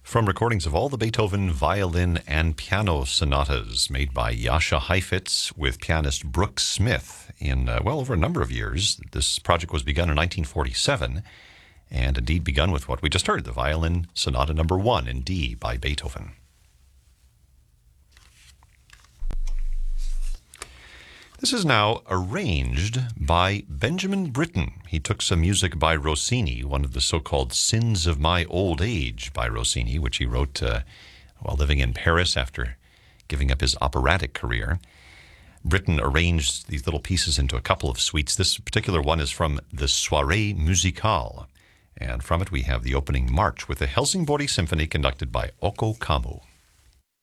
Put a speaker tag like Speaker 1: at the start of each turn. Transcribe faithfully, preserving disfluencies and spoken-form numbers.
Speaker 1: from recordings of all the Beethoven violin and piano sonatas made by Jascha Heifetz with pianist Brooks Smith in, uh, well, over a number of years. This project was begun in nineteen forty-seven and indeed begun with what we just heard, the Violin Sonata Number One in D by Beethoven. This is now arranged by Benjamin Britten. He took some music by Rossini, one of the so-called Sins of My Old Age by Rossini, which he wrote uh, while living in Paris after giving up his operatic career. Britten arranged these little pieces into a couple of suites. This particular one is from the Soirée Musicale, and from it we have the opening march with the Helsingborg Symphony conducted by Ocko Kammo.